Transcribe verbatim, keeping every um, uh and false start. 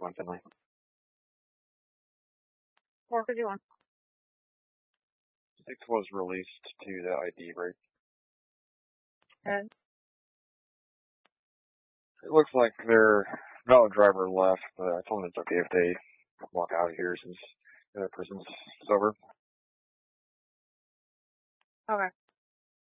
fifty-one Finley. four fifty-one. Six was released to the I D break. And it looks like their valid driver left, but I told them it's okay if they walk out of here since the other person's sober. okay.